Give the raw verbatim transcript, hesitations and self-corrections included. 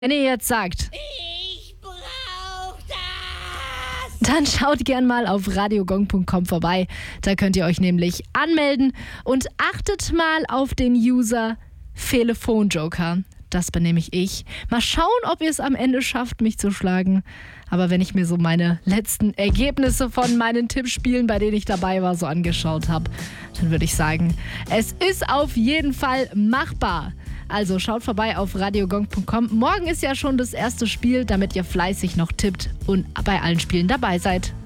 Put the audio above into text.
Wenn ihr jetzt sagt, Ich brauch das! dann schaut gern mal auf radiogong punkt com vorbei. Da könnt ihr euch nämlich anmelden und achtet mal auf den User Felefonjoker. Das bin nämlich ich. Mal schauen, ob ihr es am Ende schafft, mich zu schlagen. Aber wenn ich mir so meine letzten Ergebnisse von meinen Tippspielen, bei denen ich dabei war, so angeschaut habe, dann würde ich sagen, es ist auf jeden Fall machbar. Also schaut vorbei auf radiogong punkt com. Morgen ist ja schon das erste Spiel, damit ihr fleißig noch tippt und bei allen Spielen dabei seid.